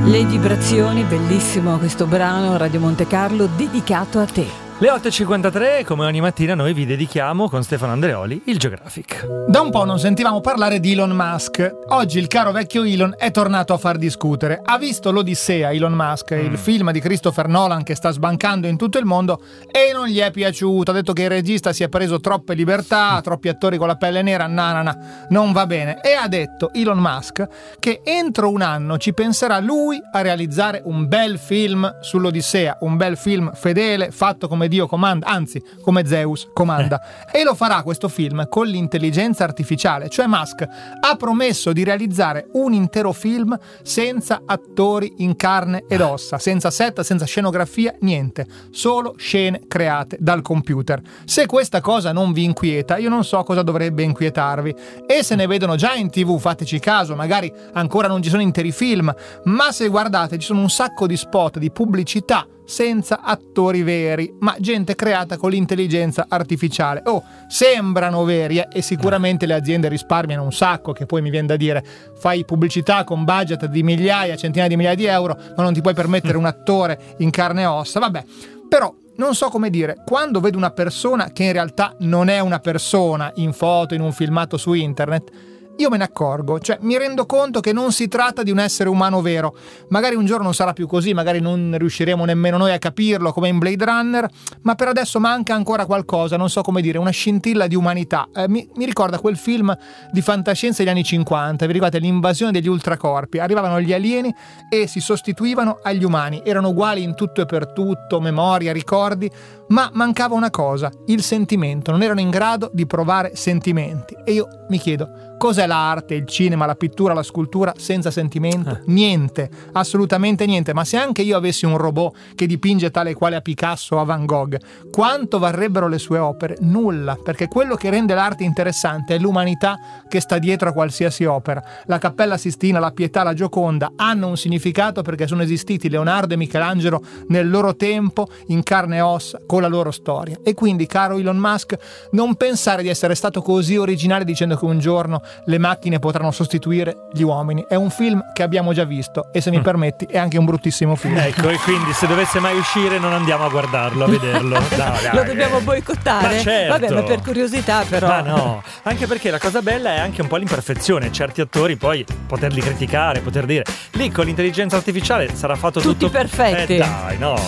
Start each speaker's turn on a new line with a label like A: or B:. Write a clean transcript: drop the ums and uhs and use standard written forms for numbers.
A: Le vibrazioni, bellissimo questo brano, Radio Monte Carlo dedicato a te.
B: Le 8.53, come ogni mattina noi vi dedichiamo con Stefano Andreoli il Geographic.
C: Da un po' non sentivamo parlare di Elon Musk. Oggi il caro vecchio Elon è tornato a far discutere. Ha visto l'Odissea Elon Musk, il film di Christopher Nolan che sta sbancando in tutto il mondo, e non gli è piaciuto. Ha detto che il regista si è preso troppe libertà, troppi attori con la pelle nera, non va bene. E ha detto Elon Musk che entro un anno ci penserà lui a realizzare un bel film sull'Odissea, un bel film fedele, fatto come Dio comanda, anzi come Zeus comanda, e lo farà questo film con l'intelligenza artificiale. Cioè Musk ha promesso di realizzare un intero film senza attori in carne ed ossa, senza set, senza scenografia, niente, solo scene create dal computer. Se questa cosa non vi inquieta, io non so cosa dovrebbe inquietarvi. E se ne vedono già in TV, fateci caso, magari ancora non ci sono interi film, ma se guardate ci sono un sacco di spot, di pubblicità senza attori veri, ma gente creata con l'intelligenza artificiale. Sembrano veri, e sicuramente le aziende risparmiano un sacco, che poi mi viene da dire, fai pubblicità con budget di migliaia, centinaia di migliaia di euro, ma non ti puoi permettere un attore in carne e ossa. Vabbè, però non so come dire, quando vedo una persona che in realtà non è una persona in foto, in un filmato su internet, io me ne accorgo, cioè mi rendo conto che non si tratta di un essere umano vero. Magari un giorno non sarà più così, magari non riusciremo nemmeno noi a capirlo come in Blade Runner, ma per adesso manca ancora qualcosa, non so come dire, una scintilla di umanità. Mi ricorda quel film di fantascienza degli anni 50, vi ricordate l'invasione degli ultracorpi? Arrivavano gli alieni e si sostituivano agli umani, erano uguali in tutto e per tutto, memoria, ricordi, ma mancava una cosa, il sentimento, non erano in grado di provare sentimenti. E io mi chiedo, cos'è l'arte, il cinema, la pittura, la scultura senza sentimento? Niente, assolutamente niente. Ma se anche io avessi un robot che dipinge tale e quale a Picasso o a Van Gogh, quanto varrebbero le sue opere? Nulla, perché quello che rende l'arte interessante è l'umanità che sta dietro a qualsiasi opera. La Cappella Sistina, la Pietà, la Gioconda hanno un significato perché sono esistiti Leonardo e Michelangelo nel loro tempo, in carne e ossa, con la loro storia. E quindi, caro Elon Musk, non pensare di essere stato così originale dicendo che un giorno le macchine potranno sostituire gli uomini. È un film che abbiamo già visto e, se mi permetti, è anche un bruttissimo film.
B: Ecco, e quindi se dovesse mai uscire non andiamo a guardarlo, a vederlo. No, dai,
A: lo dobbiamo boicottare?
B: Ma certo.
A: Vabbè, ma per curiosità però.
B: Ma no, anche perché la cosa bella è anche un po' l'imperfezione. Certi attori poi poterli criticare, poter dire lì con l'intelligenza artificiale sarà fatto
A: tutti
B: tutto
A: perfetti.
B: Dai, no.